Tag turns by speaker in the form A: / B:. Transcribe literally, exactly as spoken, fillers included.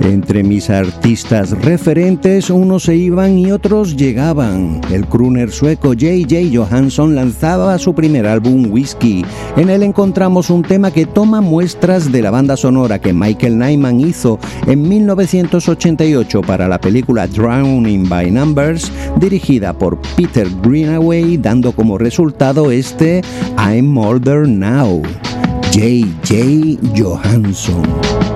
A: Entre mis artistas referentes, unos se iban y otros llegaban. El crooner sueco J J Johansson lanzaba su primer álbum Whiskey. En él encontramos un tema que toma muestras de la banda sonora que Michael Nyman hizo en mil novecientos ochenta y ocho para la película Drowning by Numbers, dirigida por Peter Greenaway, dando como resultado este I'm Older Now. J J Johansson.